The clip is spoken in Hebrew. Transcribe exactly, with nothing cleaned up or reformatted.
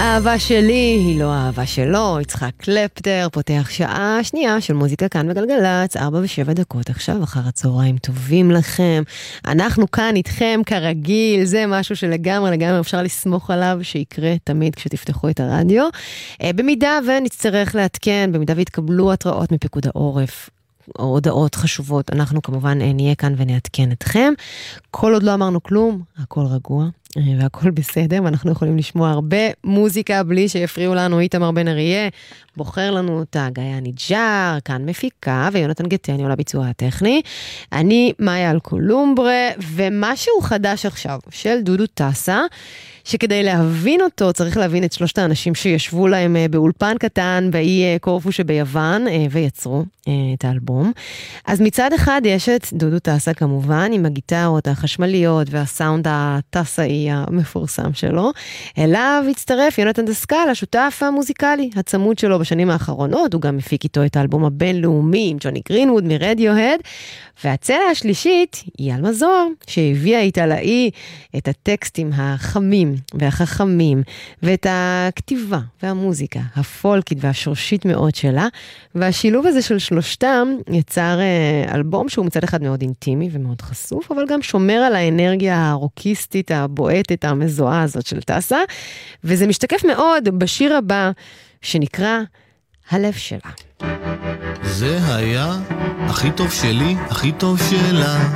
אהבה שלי היא לא אהבה שלו. יצחק קלפטר פותח שעה שנייה של מוזיקה כאן בגלגלץ, ארבע ושבע דקות עכשיו אחר הצהריים טובים לכם. אנחנו כאן איתכם כרגיל, זה משהו שלגמרי לגמרי אפשר לסמוך עליו שיקרה תמיד כשתפתחו את הרדיו. במידה ונצטרך להתקן, במידה והתקבלו התראות מפיקוד העורף, או הודעות חשובות, אנחנו כמובן נהיה כאן ונעדכן אתכם. כל עוד לא אמרנו כלום, הכל רגוע והכל בסדר, ואנחנו יכולים לשמוע הרבה מוזיקה בלי שיפריעו לנו. איתמר בן אריה בוחר לנו אותה, גיא ניג'אר, כאן מפיקה, ויונתן גטני עולה ביצוע הטכני. אני מאיה אלקולומברה, ומשהו חדש עכשיו של דודו טסה, שכדי להבין אותו צריך להבין את שלושת האנשים שישבו להם באולפן קטן באי קורפו שביוון ויצרו את האלבום. אז מצד אחד יש את דודו טסה כמובן עם הגיטרות החשמליות והסאונד הטסאי המפורסם שלו. אליו הצטרף יונתן דסקל, השותף המוזיקלי הצמוד שלו בשנים האחרונות. הוא גם מפיק איתו את האלבום הבינלאומי עם ג'וני גרינווד מרדיוהד. והצלע השלישית היא אלמה זוהר, שהביאה איתה לאי את הטקסטים החמים והחכמים, ואת הכתיבה והמוזיקה הפולקית והשורשית מאוד שלה, והשילוב הזה של שלושתם יצר אלבום שהוא מצד אחד מאוד אינטימי ומאוד חשוף, אבל גם שומר על האנרגיה הרוקיסטית, הבועטת, המזוהה הזאת של טסה, וזה משתקף מאוד בשיר הבא שנקרא הלב שלה. זה היה הכי טוב שלי, הכי טוב שלה.